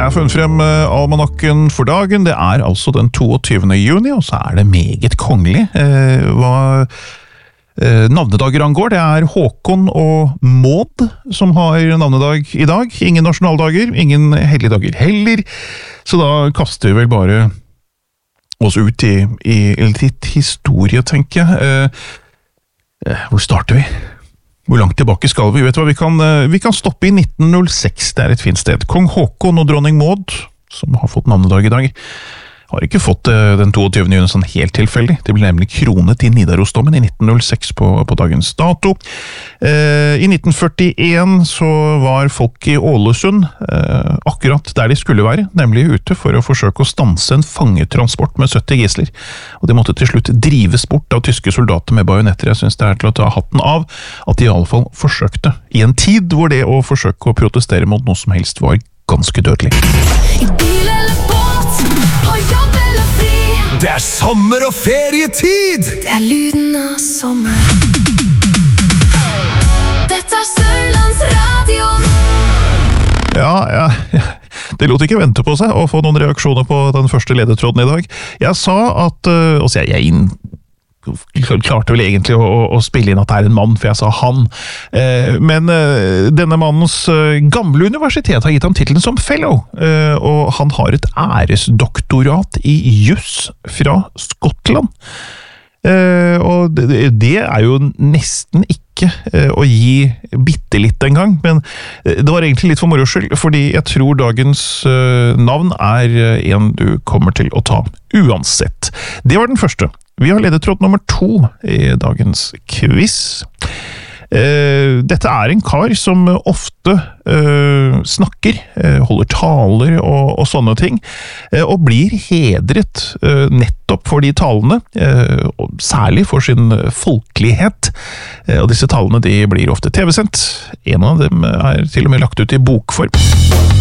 Jeg har funnet frem almanakken for dagen. Det altså den 22. juni, og så det meget kongelig. Hva navnedager angår, det Håkon og Maud som har navnedag i dag. Ingen nasjonaldager, ingen helligdager heller. Så da kaster vi vel bare oss ut i litt historie, tenker jeg. Hvor starter vi? Hvor langt tilbake skal vi? Vet du hva? Vi kan stoppe i 1906, det et fint sted. Kong Håkon og dronning Maud, som har fått navnedag i dag, har ikke fått den 22. juni sånn helt tilfeldig. Det ble nemlig kronet i Nidarosdomen i 1906 på dagens dato. I 1941 så var folk i Ålesund akkurat der de skulle være, nemlig ute for å forsøke å stanse en fangetransport med 70 gisler. Og det måtte til slutt drives bort av tyske soldater med bajonetter. Jeg synes det til å ta hatten av at de i alle fall forsøkte, i en tid hvor det å forsøke å protestere mot noe som helst var ganske dødelig. I bil eller båt, på jobb eller fri. Det sommer og ferietid! Det lyden av sommer. Dette Sørlandsradioen. Ja, det lot ikke vente på seg å få noen reaksjoner på den første ledetråden i dag. Jeg sa at, jeg klarte vel egentlig å spille inn at det en mann, for jeg sa han. Men denne mannens gamle universitet har gitt ham titlen som fellow, og han har et æresdoktorat i juss fra Skottland. Og det jo nesten ikke å gi bittelitt en gang, men det var egentlig litt for moro skyld, fordi jeg tror dagens navn en du kommer til å ta uansett. Det var den første. Vi har ledetråd nummer 2 i dagens quiz. Dette en kar som ofte snakker, holder taler og sånne ting, og blir hedret nettopp for de talene, særlig for sin folkelighet. Og disse talene de blir ofte TV-sendt. En av dem til og med lagt ut i bokform.